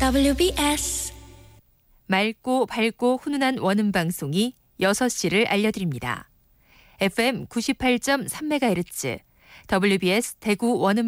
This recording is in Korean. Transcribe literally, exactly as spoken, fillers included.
더블유비에스 맑고 밝고 훈훈한 원음 방송이 여섯 시를 알려드립니다. 에프엠 구십팔 점 삼 메가헤르츠 더블유비에스 대구 원음